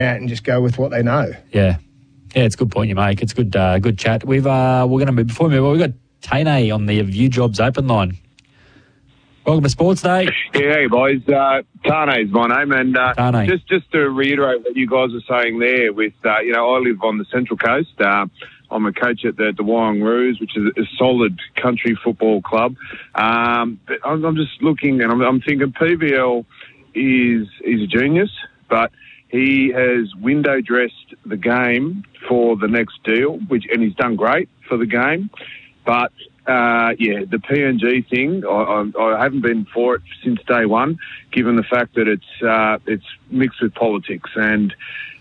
out and just go with what they know. Yeah, it's a good point you make. It's good chat. We're going to before we move on, we've got Tane on the View Jobs open line. Welcome to Sports Day. Yeah, hey boys. Tane is my name, and Tane. just to reiterate what you guys are saying there. With I live on the Central Coast. I'm a coach at the Wyong Roos, which is a solid country football club. But I'm just looking, and I'm thinking PVL is a genius, but he has window dressed the game for the next deal, and he's done great for the game. But the PNG thing, I haven't been for it since day one, given the fact that it's mixed with politics. And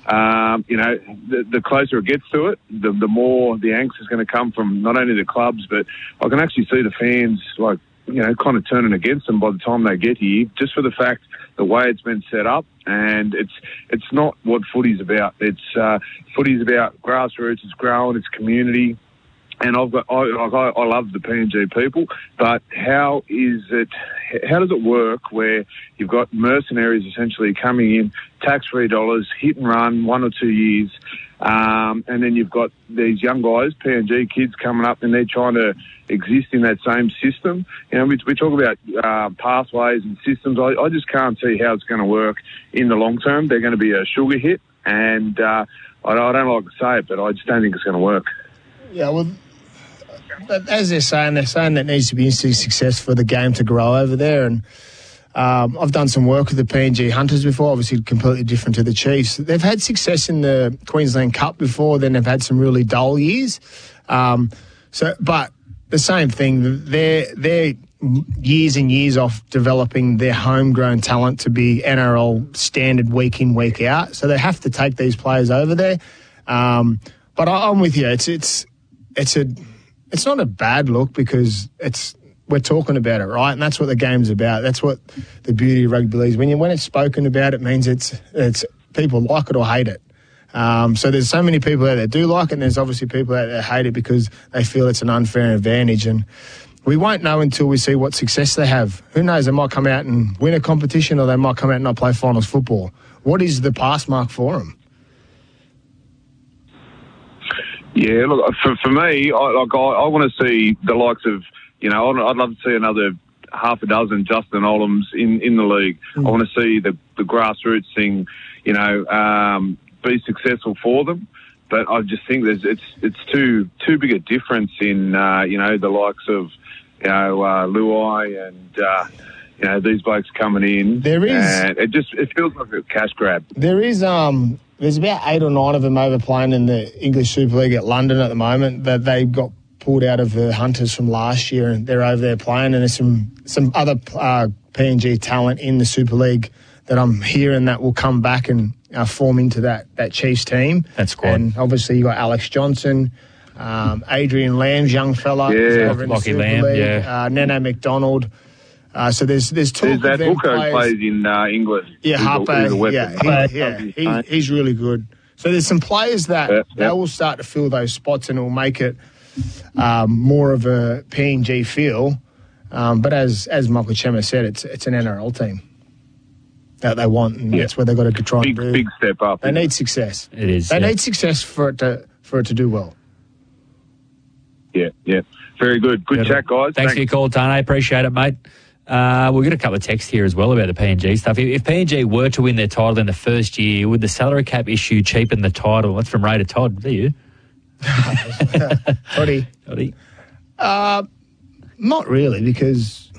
the closer it gets to it, the more the angst is going to come from not only the clubs, but I can actually see the fans kind of turning against them by the time they get here, just for the fact the way it's been set up. And it's not what footy's about. Footy's about grassroots. It's growing. It's community. And I love the PNG people, but how does it work where you've got mercenaries essentially coming in, tax-free dollars, hit and run 1 or 2 years, and then you've got these young guys, PNG kids, coming up and they're trying to exist in that same system. We talk about pathways and systems. I just can't see how it's going to work in the long term. They're going to be a sugar hit, and I don't like to say it, but I just don't think it's going to work. Yeah, well, but as they're saying that needs to be instant success for the game to grow over there. And I've done some work with the PNG Hunters before, obviously completely different to the Chiefs. They've had success in the Queensland Cup before, then they've had some really dull years. But the same thing, they're years and years off developing their homegrown talent to be NRL standard week in, week out. So they have to take these players over there. But I'm with you. It's not a bad look because we're talking about it, right? And that's what the game's about. That's what the beauty of rugby league is. When it's spoken about, it means it's people like it or hate it. So there's so many people out there that do like it, and there's obviously people out there that hate it because they feel it's an unfair advantage. And we won't know until we see what success they have. Who knows? They might come out and win a competition, or they might come out and not play finals football. What is the pass mark for them? Yeah, look, for me, I want to see the likes of, I'd love to see another half a dozen Justin Olams in the league. I want to see the grassroots thing, be successful for them. But I just think it's too big a difference in, the likes of, Luai and, these blokes coming in. There is. And it feels like a cash grab. There is, there's about 8 or 9 of them over playing in the English Super League at London at the moment that they got pulled out of the Hunters from last year, and they're over there playing. And there's some other PNG talent in the Super League that I'm hearing that will come back and form into that Chiefs team. That's cool. And obviously you got Alex Johnson, Adrian Lamb's young fella, over in the Super League, Nene McDonald. So there's talk there's of that them Hooker players. Plays in England. Yeah, Harper. He's really good. So there's some players that they will start to fill those spots, and it will make it more of a PNG feel. But as Michael Chema said, it's an NRL team that they want, and that's where they've got to try and do. Big step up. They need success. It is. They need success for it to do well. Yeah. Very good. Good chat, guys. Thanks for your call, Tane. Appreciate it, mate. We'll get a couple of texts here as well about the PNG stuff. If PNG were to win their title in the first year, would the salary cap issue cheapen the title? That's from Raider Todd. Is that you? Toddy. Not really, because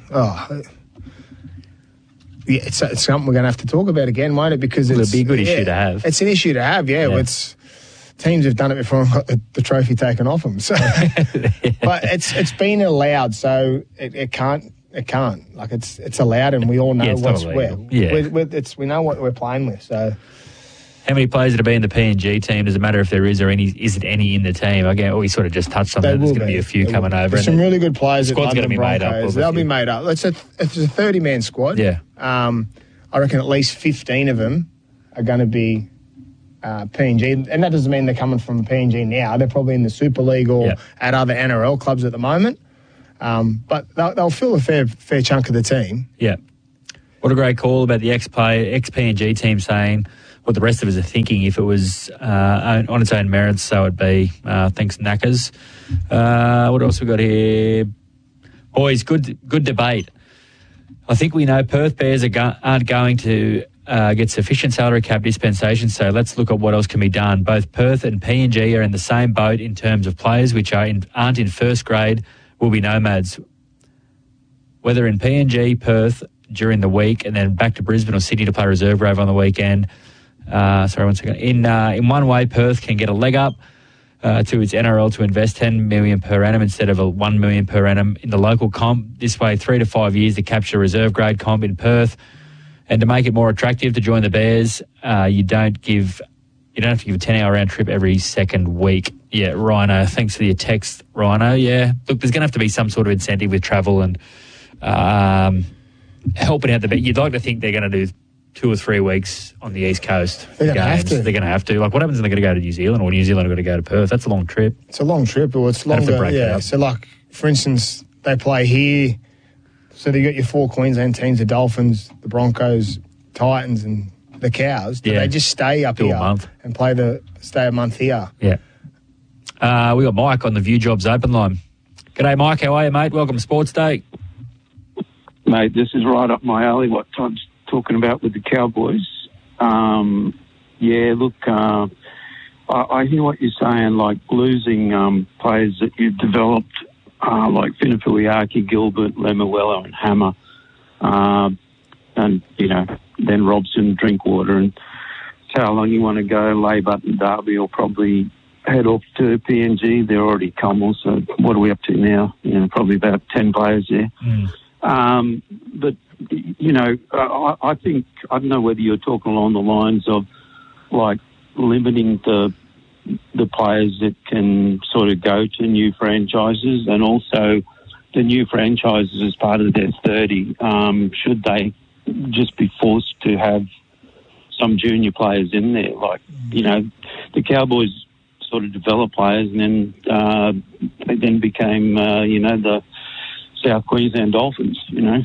it's something we're going to have to talk about again, won't it? Because it'll be a good issue to have. It's an issue to have, It's teams have done it before and got the trophy taken off them. So, but it's been allowed, so it can't. It can't. Like it's allowed, and we all know what's where. We know what we're playing with. So, how many players that'll be in the PNG team? Does it matter if there is or isn't any in the team? Again, we sort of just touched on that. There's going to be a few coming over. There's some really good players. The squad's going to be made up. They'll be made up. It's a 30-man squad. Yeah. I reckon at least 15 of them are going to be PNG, and that doesn't mean they're coming from PNG now. They're probably in the Super League or at other NRL clubs at the moment. But they'll fill a fair chunk of the team. Yeah. What a great call about the ex-PNG team saying, what the rest of us are thinking. If it was on its own merits, so it'd be. Thanks, Knackers. What else we got here? Boys, good debate. I think we know Perth Bears aren't going to get sufficient salary cap dispensation, so let's look at what else can be done. Both Perth and PNG are in the same boat in terms of players which aren't in first grade will be nomads. Whether in PNG, Perth during the week, and then back to Brisbane or Sydney to play reserve grade on the weekend. Sorry, one second. In one way, Perth can get a leg up to its NRL to invest $10 million per annum instead of $1 million per annum in the local comp. This way, 3 to 5 years to capture reserve grade comp in Perth. And to make it more attractive to join the Bears, you don't have to give a 10-hour round trip every second week. Yeah, Rhino. Thanks for your text, Rhino. Yeah, look, there's going to have to be some sort of incentive with travel and helping out the Bears. You'd like to think they're going to do 2 or 3 weeks on the East Coast. They're going to have to. They're going to have to. Like, what happens when they're going to go to New Zealand, or New Zealand are going to go to Perth? That's a long trip. It's a long trip, or it's longer. Yeah. So, like, for instance, they play here. So they got your 4 Queensland teams: the Dolphins, the Broncos, Titans, and the Cows. Do they just stay up here and stay a month here? Yeah. We got Mike on the View Jobs open line. G'day, Mike. How are you, mate? Welcome to Sports Day. Mate, this is right up my alley, what Todd's talking about with the Cowboys. I hear what you're saying, like losing players that you've developed, like Finafuiaki, Gilbert, Lemuelo and Hammer, and, then Robson, Drinkwater, and how long you want to go. Laybutt and Darby will probably head off to PNG. They're already Commonwealth, so what are we up to now? Probably about 10 players there. But, I think, I don't know whether you're talking along the lines of, like, limiting the players that can sort of go to new franchises, and also the new franchises as part of their 30, should they just be forced to have some junior players in there? Like, the Cowboys sort of developed players, and then they then became, the South Queensland Dolphins,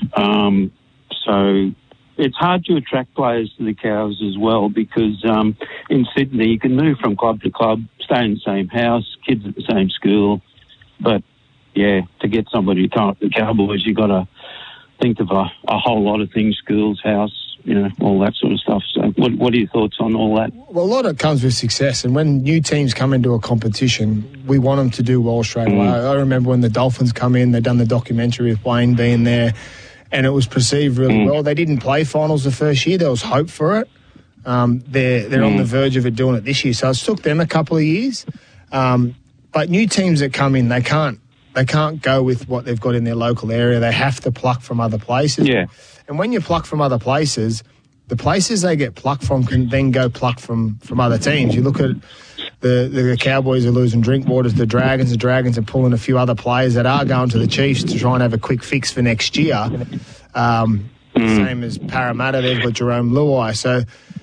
So it's hard to attract players to the Cows as well, because in Sydney you can move from club to club, stay in the same house, kids at the same school. But, yeah, to get somebody to come up to the Cowboys, you've got to think of a whole lot of things: schools, house, all that sort of stuff. So what are your thoughts on all that? Well, a lot of it comes with success. And when new teams come into a competition, we want them to do well straight away. I remember when the Dolphins come in, they'd done the documentary with Wayne being there, and it was perceived really well. They didn't play finals the first year. There was hope for it. They're on the verge of it doing it this year. So it's took them a couple of years. But new teams that come in, they can't go with what they've got in their local area. They have to pluck from other places. Yeah. And when you pluck from other places, the places they get plucked from can then go pluck from other teams. You look at the Cowboys are losing Drinkwaters, the Dragons are pulling a few other players that are going to the Chiefs to try and have a quick fix for next year. Same as Parramatta, they've got Jerome Luai. So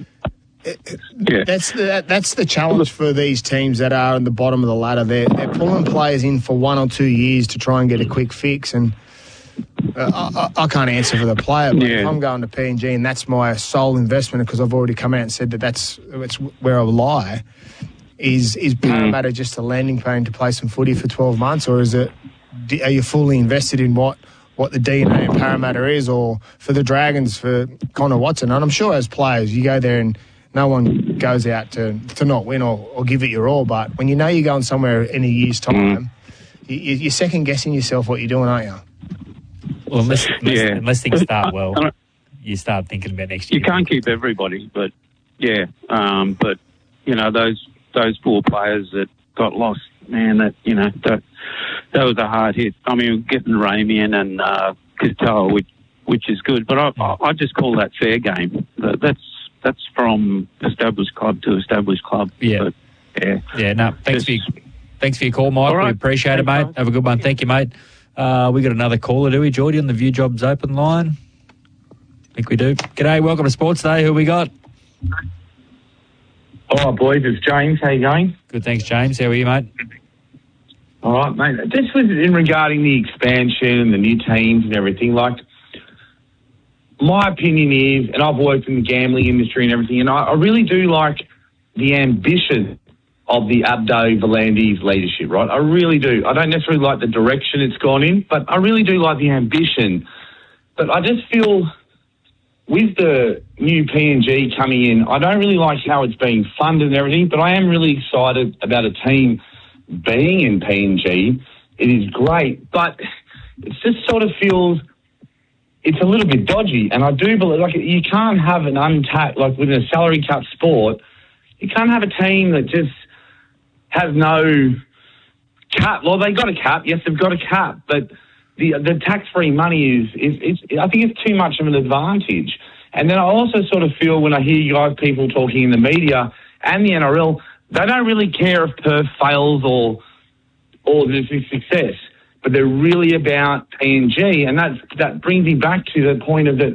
that's the challenge for these teams that are in the bottom of the ladder. They're pulling players in for 1 or 2 years to try and get a quick fix, and I can't answer for the player, but if I'm going to PNG and that's my sole investment, because I've already come out and said that's where I will lie, is Parramatta just a landing plane to play some footy for 12 months, or are you fully invested in what the DNA in Parramatta is, or for the Dragons, for Connor Watson? And I'm sure as players, you go there and no one goes out to not win or give it your all, but when you know you're going somewhere in a year's time, you're second-guessing yourself what you're doing, aren't you? Well, unless things start well, you start thinking about next year. You can't keep everybody, but but those 4 players that got lost, man, that was a hard hit. I mean, getting Ramian and Katoa, which is good, but I just call that fair game. That's from established club to established club. Yeah, but, Thanks for your call, Mike. Right. We appreciate it, mate. Have a good one. Thank you, mate. We got another caller, do we, Geordie, on the View Jobs open line? I think we do. G'day, welcome to Sports Day. Who we got? All right, boys, it's James. How you going? Good, thanks, James. How are you, mate? All right, mate. Just in regarding the expansion and the new teams and everything, like, my opinion is, and I've worked in the gambling industry and everything, and I really do like the ambition of the Abdo Volandes leadership, right? I really do. I don't necessarily like the direction it's gone in, but I really do like the ambition. But I just feel with the new PNG coming in, I don't really like how it's being funded and everything, but I am really excited about a team being in PNG. It is great, but it just sort of feels it's a little bit dodgy. And I do believe, like, you can't have an untapped, like within a salary cap sport, you can't have a team that just has no cap. Well, they got a cap. Yes, they've got a cap, but the tax-free money is I think it's too much of an advantage. And then I also sort of feel when I hear you guys, people talking in the media and the NRL, they don't really care if Perth fails or there's a success, but they're really about PNG. And that brings me back to the point of that